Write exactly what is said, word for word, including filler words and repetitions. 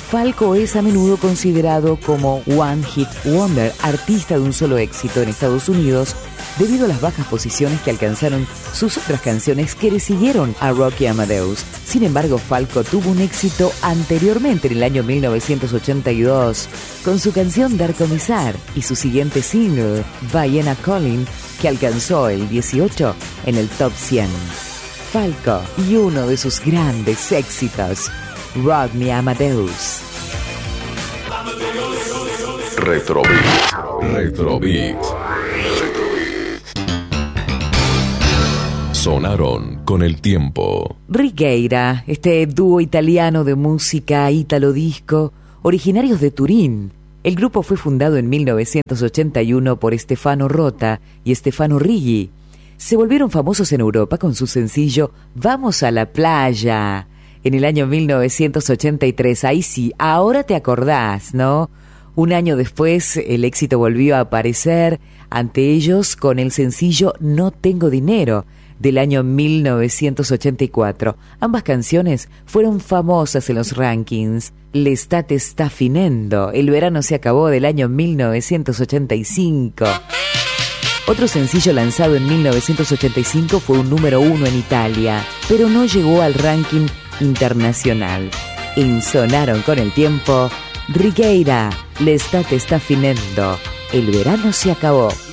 Falco es a menudo considerado como One Hit Wonder, artista de un solo éxito en Estados Unidos, debido a las bajas posiciones que alcanzaron sus otras canciones que le siguieron a Rocky Amadeus. Sin embargo, Falco tuvo un éxito anteriormente en el año mil novecientos ochenta y dos con su canción Dar Comisar y su siguiente single, Vienna Calling, que alcanzó el dieciocho en el top cien. Falco y uno de sus grandes éxitos, Rock Me Amadeus. Retrobeat. Retrobeat. Sonaron con el tiempo. Righeira, este dúo italiano de música ítalo disco, originarios de Turín. El grupo fue fundado en mil novecientos ochenta y uno por Stefano Rota y Stefano Righi. Se volvieron famosos en Europa con su sencillo Vamos a la playa en el año mil novecientos ochenta y tres. Ahí sí, ahora te acordás, ¿no? Un año después, el éxito volvió a aparecer ante ellos con el sencillo No tengo dinero, del año mil novecientos ochenta y cuatro. Ambas canciones fueron famosas en los rankings. L'estate sta finendo, el verano se acabó, del año mil novecientos ochenta y cinco. Otro sencillo lanzado en mil novecientos ochenta y cinco fue un número uno en Italia, pero no llegó al ranking internacional. En Sonaron con el tiempo, Righeira, L'estate sta finendo, el verano se acabó.